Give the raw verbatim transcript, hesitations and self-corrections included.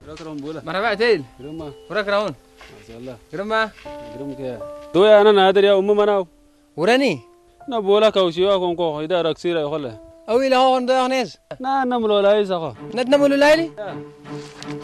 ركرم بولا مرحبا تيل جرما وراك راون ما شاء الله جرما جرم كيا دويا أنا نادر يا أم مناو وراني نبولا كوشيوا كون كو إذا ركسيرا يخله أوي لا هون ده هنيز نا نملو لا يسخو ندنا مولو لايلي